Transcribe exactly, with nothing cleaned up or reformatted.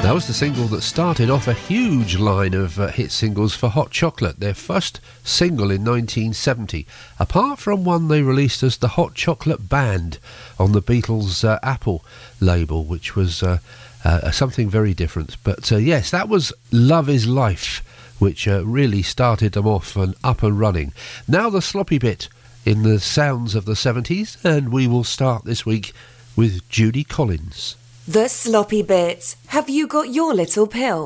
That was the single that started off a huge line of uh, hit singles for Hot Chocolate, their first single in nineteen seventy, apart from one they released as the Hot Chocolate Band on the Beatles' uh, Apple label, which was uh, uh, something very different. But uh, yes, that was Love Is Life, which uh, really started them off and up and running. Now the sloppy bit in the sounds of the seventies, and we will start this week with Judy Collins. The sloppy bit. Have you got your little pill?